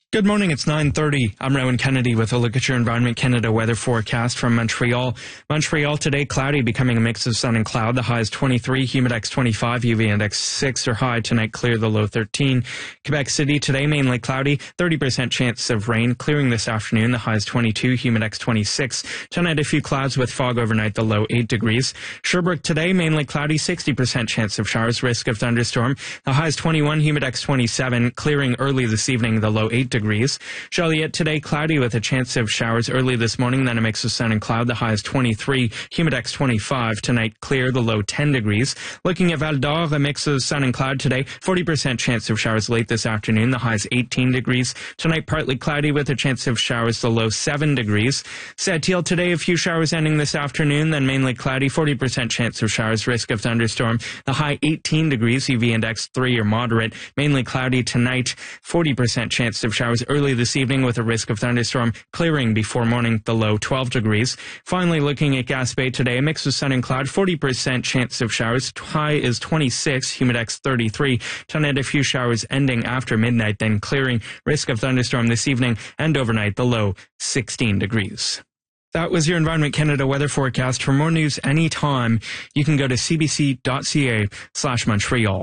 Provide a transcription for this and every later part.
Good morning, it's 9:30. I'm Rowan Kennedy with a look at your Environment Canada weather forecast from Montreal. Montreal today, cloudy, becoming a mix of sun and cloud. The high is 23, humidex 25, UV index 6 or high. Tonight, clear, the low 13. Quebec City today, mainly cloudy, 30% chance of rain. Clearing this afternoon, the high is 22, humidex 26. Tonight, a few clouds with fog overnight, the low 8 degrees. Sherbrooke today, mainly cloudy, 60% chance of showers, risk of thunderstorm. The high is 21, humidex 27. Clearing early this evening, the low 8 degrees. Joliet today, cloudy with a chance of showers early this morning, then a mix of sun and cloud. The high is 23, humidex 25. Tonight, clear, the low 10 degrees. Looking at Val d'Or, a mix of sun and cloud today, 40% chance of showers late this afternoon. The high is 18 degrees. Tonight, partly cloudy with a chance of showers, the low 7 degrees. Sept-Îles today, a few showers ending this afternoon, then mainly cloudy, 40% chance of showers, risk of thunderstorm. The high 18 degrees, UV index 3 or moderate. Mainly cloudy tonight, 40% chance of showers early this evening with a risk of thunderstorm, clearing before morning, the low 12 degrees. Finally, looking at Gaspé today, a mix of sun and cloud, 40% chance of showers. High is 26, humidex 33. Tonight, a few showers ending after midnight, then clearing. Risk of thunderstorm this evening and overnight, the low 16 degrees. That was your Environment Canada weather forecast. For more news anytime, you can go to cbc.ca/Montreal.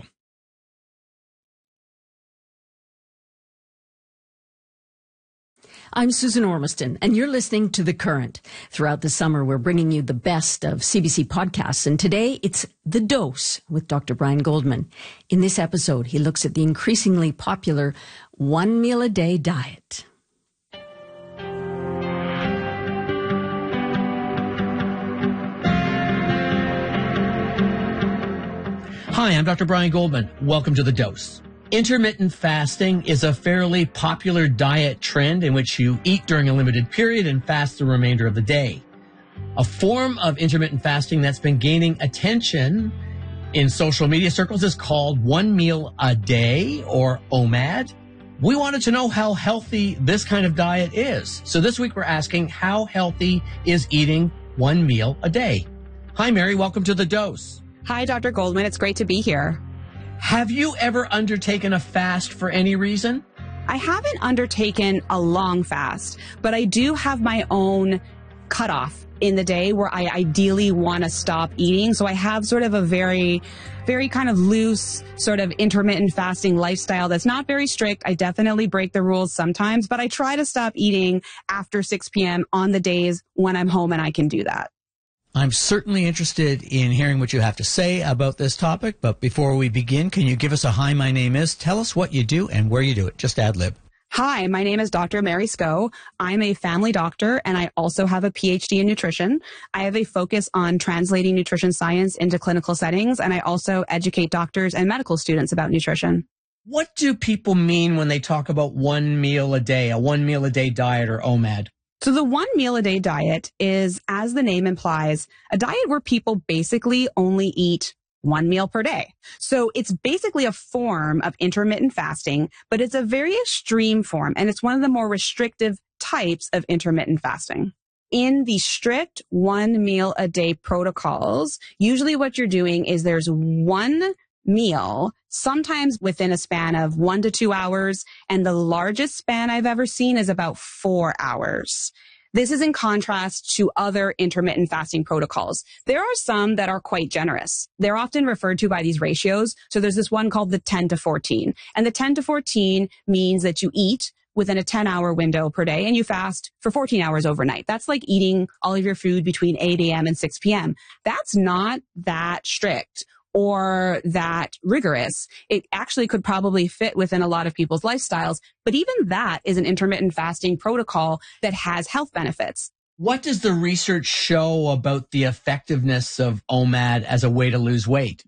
I'm Susan Ormiston, and you're listening to The Current. Throughout the summer, we're bringing you the best of CBC podcasts, and today it's The Dose with Dr. Brian Goldman. In this episode, he looks at the increasingly popular one-meal-a-day diet. Hi, I'm Dr. Brian Goldman. Welcome to The Dose. Intermittent fasting is a fairly popular diet trend in which you eat during a limited period and fast the remainder of the day. A form of intermittent fasting that's been gaining attention in social media circles is called one meal a day, or OMAD. We wanted to know how healthy this kind of diet is. So this week we're asking, how healthy is eating one meal a day? Hi, Mary. Welcome to The Dose. Hi, Dr. Goldman. It's great to be here. Have you ever undertaken a fast for any reason? I haven't undertaken a long fast, but I do have my own cutoff in the day where I ideally want to stop eating. So I have sort of a very kind of loose sort of intermittent fasting lifestyle that's not very strict. I definitely break the rules sometimes, but I try to stop eating after 6 p.m. on the days when I'm home and I can do that. I'm certainly interested in hearing what you have to say about this topic, but before we begin, can you give us a hi, my name is, tell us what you do and where you do it, just ad lib. Hi, my name is Dr. Mary Sco. I'm a family doctor and I also have a PhD in nutrition. I have a focus on translating nutrition science into clinical settings, and I also educate doctors and medical students about nutrition. What do people mean when they talk about one meal a day, a one meal a day diet, or OMAD? So the one meal a day diet is, as the name implies, a diet where people basically only eat one meal per day. So it's basically a form of intermittent fasting, but it's a very extreme form, and it's one of the more restrictive types of intermittent fasting. In the strict one meal a day protocols, usually what you're doing is there's one meal, sometimes within a span of 1 to 2 hours, and the largest span I've ever seen is about 4 hours. This is in contrast to other intermittent fasting protocols. There are some that are quite generous. They're often referred to by these ratios. So there's this one called the 10 to 14. And the 10 to 14 means that you eat within a 10-hour window per day and you fast for 14 hours overnight. That's like eating all of your food between 8 a.m. and 6 p.m. That's not that strict or that rigorous. It actually could probably fit within a lot of people's lifestyles, but even that is an intermittent fasting protocol that has health benefits. What does the research show about the effectiveness of OMAD as a way to lose weight?